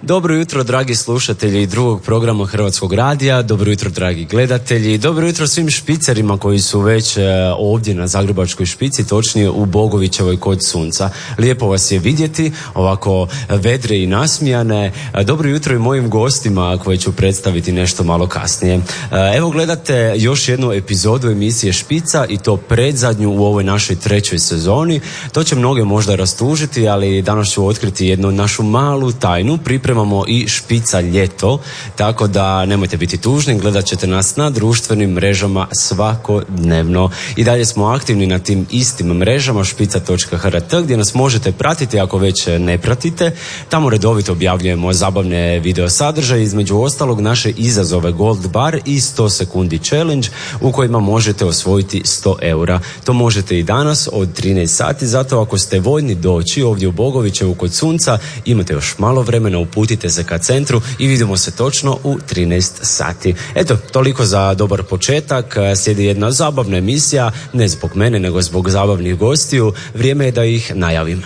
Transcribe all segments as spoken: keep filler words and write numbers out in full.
Dobro jutro, dragi slušatelji drugog programa Hrvatskog radija, dobro jutro, dragi gledatelji, dobro jutro svim špicerima koji su već e, ovdje na Zagrebačkoj špici, točnije u Bogovićevoj kod sunca. Lijepo vas je vidjeti, ovako vedre i nasmijane. E, dobro jutro i mojim gostima koje ću predstaviti nešto malo kasnije. E, evo gledate još jednu epizodu emisije Špica i to predzadnju u ovoj našoj trećoj sezoni. To će mnoge možda rastužiti, ali danas ću otkriti jednu našu malu tajnu. Pripremamo i Špica ljeto, tako da nemojte biti tužni, gledat ćete nas na društvenim mrežama svakodnevno. I dalje smo aktivni na tim istim mrežama špica točka h r t gdje nas možete pratiti ako već ne pratite. Tamo redovito objavljujemo zabavne video sadržaje, između ostalog naše izazove Gold Bar i sto sekundi challenge u kojima možete osvojiti sto eura. To možete i danas od trinaest sati, zato ako ste voljni doći ovdje u Bogovićevu kod sunca, imate još malo vremena, uputite se ka centru i vidimo se točno u trinaest sati. Eto, toliko za dobar početak. Slijedi jedna zabavna emisija, ne zbog mene, nego zbog zabavnih gostiju. Vrijeme je da ih najavim.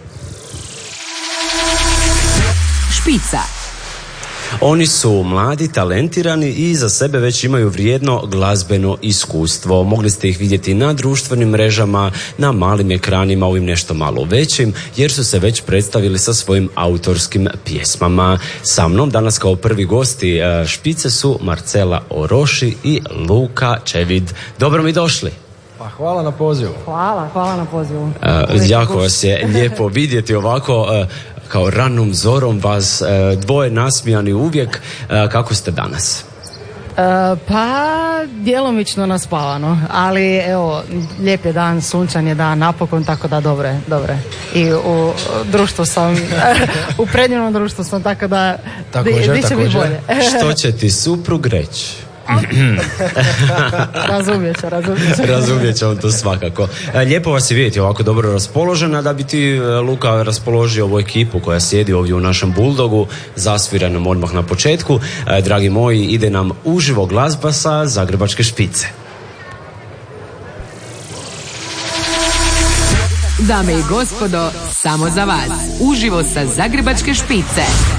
Špica. Oni su mladi, talentirani i iza sebe već imaju vrijedno glazbeno iskustvo. Mogli ste ih vidjeti na društvenim mrežama, na malim ekranima, ovim nešto malo većim, jer su se već predstavili sa svojim autorskim pjesmama. Sa mnom danas kao prvi gosti Špice su Marcela Oroši i Luka Čevid. Dobro mi došli. Pa hvala na pozivu. Hvala, hvala na pozivu. Uh, jako vas je lijepo vidjeti ovako uh, kao ranom zorom vas uh, dvoje nasmijani uvijek. Uh, kako ste danas? Uh, pa djelomično naspavano, ali evo, lijep je dan, sunčan je dan, napokon, tako da dobre, dobre. I u društvu sam, u predivnom društvu sam, tako da također, di, di će biti bolje. Što će ti suprug reći? Razumjet ću, razumjet ću. Razumjet ću on to svakako. Lijepo vas je vidjeti ovako dobro raspoložena, da bi ti, Luka, raspoložio ovu ekipu koja sjedi ovdje u našem Bulldogu. Zasvira nam odmah na početku. Dragi moji, ide nam uživo glazba sa Zagrebačke špice. Dame i gospodo, samo za vas, uživo sa Zagrebačke špice.